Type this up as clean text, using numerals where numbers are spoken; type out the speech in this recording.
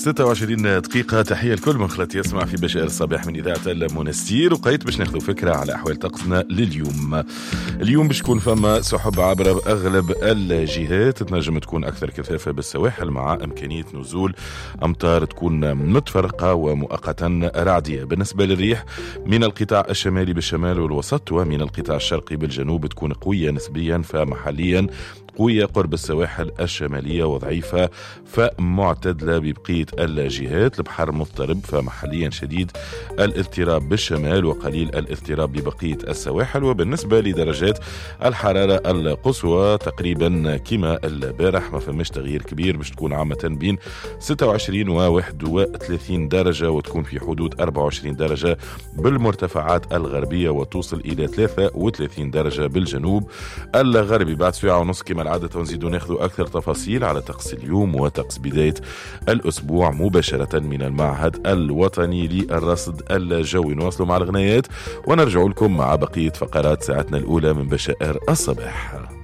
26 دقيقة. تحية لكل من خلط يسمع في بشائر الصباح من إذاعة المنستير، وقيت باش ناخذ فكرة على أحوال طقسنا لليوم. اليوم باش تكون فما سحب عبر أغلب الجهات، تنجم تكون أكثر كثافة بالسواحل مع إمكانية نزول أمطار تكون متفرقة ومؤقتا رعدية. بالنسبة للريح من القطاع الشمالي بالشمال والوسط ومن القطاع الشرقي بالجنوب تكون قوية نسبيا، فمحليا قوية قرب السواحل الشمالية وضعيفة فمعتدلة ببقية الجهات. البحر مضطرب فمحليا شديد الاضطراب بالشمال وقليل الاضطراب ببقية السواحل. وبالنسبة لدرجات الحرارة القصوى تقريبا كما البارح، ما فماش تغيير كبير، باش تكون عامة بين 26 و 31 درجة، وتكون في حدود 24 درجة بالمرتفعات الغربية وتوصل إلى 33 درجة بالجنوب الغربي. بعد ساعة ونص كما العادة نزيد ناخذ أكثر تفاصيل على طقس اليوم وطقس بداية الأسبوع مباشرة من المعهد الوطني للرصد الجوي. نواصلوا مع الغنايات ونرجع لكم مع بقية فقرات ساعتنا الأولى من بشائر الصباح.